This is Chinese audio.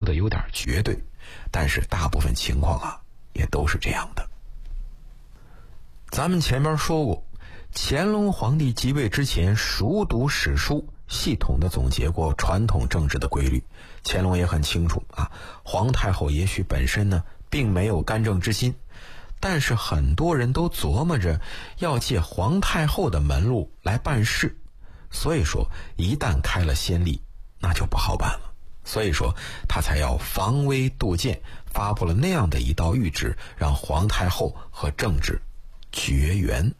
得有点绝对，但是大部分情况啊也都是这样的。咱们前面说过，乾隆皇帝即位之前熟读史书，系统的总结过传统政治的规律。乾隆也很清楚啊，皇太后也许本身呢并没有干政之心，但是很多人都琢磨着要借皇太后的门路来办事，所以说一旦开了先例，那就不好办了。所以说他才要防微杜渐，发布了那样的一道谕旨，让皇太后和政治绝缘。